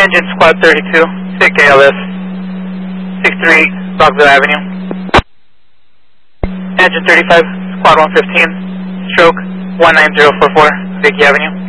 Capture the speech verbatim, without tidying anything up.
Engine Squad thirty-two, sick A L S, six three eight, Rockville Avenue. Engine thirty-five, Squad one fifteen, stroke one nine zero four four, Vicky Avenue.